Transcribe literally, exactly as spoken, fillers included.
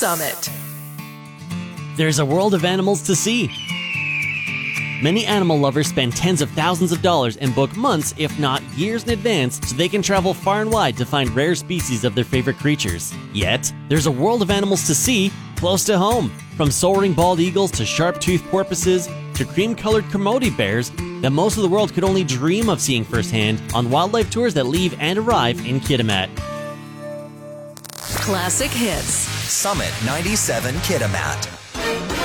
Summit. There's a world of animals to see. Many animal lovers spend tens of thousands of dollars and book months, if not years in advance, so they can travel far and wide to find rare species of their favorite creatures. Yet, there's a world of animals to see close to home. From soaring bald eagles to sharp-toothed porpoises to cream-colored Kermode bears that most of the world could only dream of seeing firsthand on wildlife tours that leave and arrive in Kitimat. Classic hits. Summit ninety-seven Kitimat.